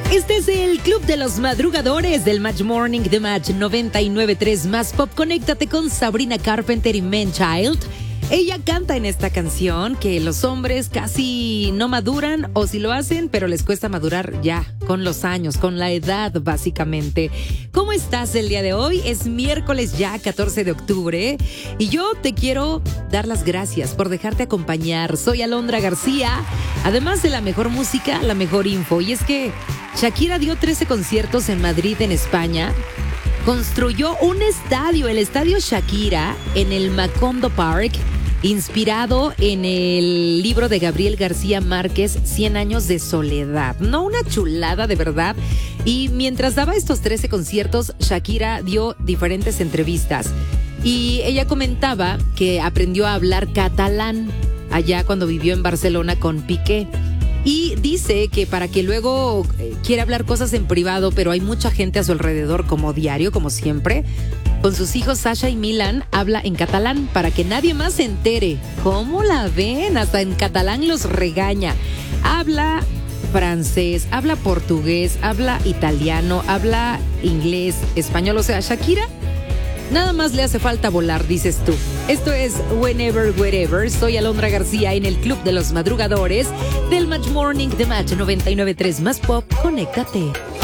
Este es el Club de los Madrugadores del Match Morning de Match 99.3 Más Pop. Conéctate con Sabrina Carpenter y Manchild. Ella canta en esta canción que los hombres casi no maduran, o si lo hacen, pero les cuesta madurar ya, con los años, con la edad básicamente. ¿Cómo estás el día de hoy? Es miércoles ya, 14 de octubre, y yo te quiero dar las gracias por dejarte acompañar. Soy Alondra García, además de la mejor música, la mejor info. Y es que Shakira dio 13 conciertos en Madrid, en España. Construyó un estadio, el Estadio Shakira, en el Macondo Park, inspirado en el libro de Gabriel García Márquez, 100 años de soledad. No, una chulada de verdad. Y mientras daba estos 13 conciertos, Shakira dio diferentes entrevistas. Y ella comentaba que aprendió a hablar catalán allá cuando vivió en Barcelona con Piqué. Y dice que para que luego quiera hablar cosas en privado, pero hay mucha gente a su alrededor como diario, como siempre. Con sus hijos Sasha y Milan habla en catalán para que nadie más se entere. ¿Cómo la ven? Hasta en catalán los regaña. Habla francés, habla portugués, habla italiano, habla inglés, español. O sea, Shakira nada más le hace falta volar, dices tú. Esto es Whenever, Wherever. Soy Alondra García en el Club de los Madrugadores del Match Morning de Match 99.3 Más Pop. Conéctate.